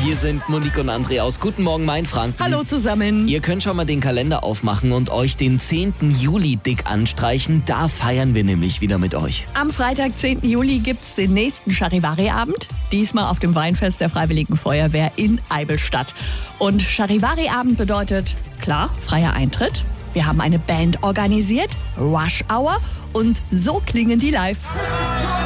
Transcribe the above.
Hier sind Monique und André aus Guten Morgen Mainfranken. Hallo zusammen. Ihr könnt schon mal den Kalender aufmachen und euch den 10. Juli dick anstreichen. Da feiern wir nämlich wieder mit euch. Am Freitag, 10. Juli, gibt's den nächsten Charivari-Abend. Diesmal auf dem Weinfest der Freiwilligen Feuerwehr in Eivelstadt. Und Charivari-Abend bedeutet, klar, freier Eintritt. Wir haben eine Band organisiert, Rush Hour. Und so klingen die live.